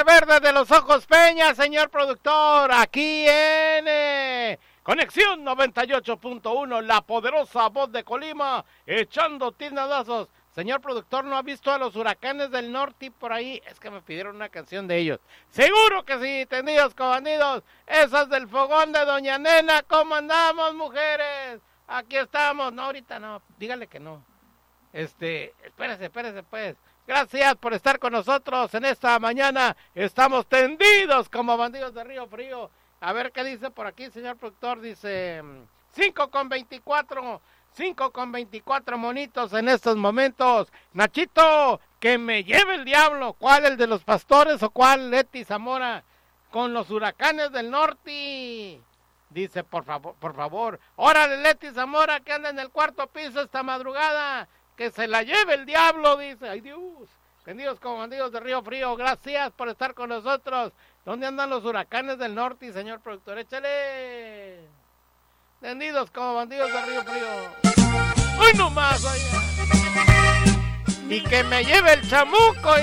verde de los Ojos Peña, señor productor, aquí en Conexión 98.1, la poderosa voz de Colima, echando tiznadazos. Señor productor, ¿no ha visto a los Huracanes del Norte por ahí? Es que me pidieron una canción de ellos. Seguro que sí, tendidos con bandidos, esas del fogón de Doña Nena. ¿Cómo andamos, mujeres? Aquí estamos. No, ahorita no, dígale que no. Espérese pues. Gracias por estar con nosotros en esta mañana. Estamos tendidos como bandidos de Río Frío. A ver qué dice por aquí, señor productor. Dice 5:24. 5:24 monitos en estos momentos. Nachito, que me lleve el diablo. ¿Cuál, el de los pastores o cuál, Leti Zamora? Con los Huracanes del Norte. Dice, por favor. Órale, Leti Zamora, que anda en el cuarto piso esta madrugada. Que se la lleve el diablo, dice. Ay, Dios. Tendidos como bandidos de Río Frío. Gracias por estar con nosotros. ¿Dónde andan los Huracanes del Norte, señor productor? Échale. Tendidos como bandidos de Río Frío. ¡Uy, nomás! Oye. Y que me lleve el chamuco.